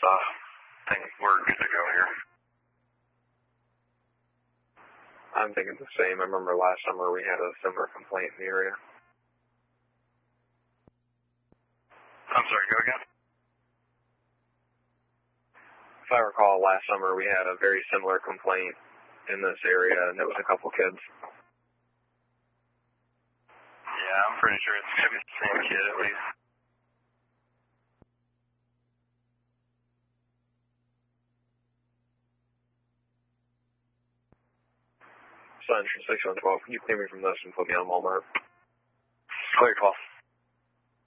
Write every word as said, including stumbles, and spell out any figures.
uh, think we're good to go here. I'm thinking the same. I remember last summer we had a similar complaint in the area. I'm sorry, go again? If I recall, last summer we had a very similar complaint in this area, and it was a couple kids. Yeah, I'm pretty sure it's going to be the same kid at least. Sun from six one twelve, can you clear me from this and put me on Walmart? Clear twelve.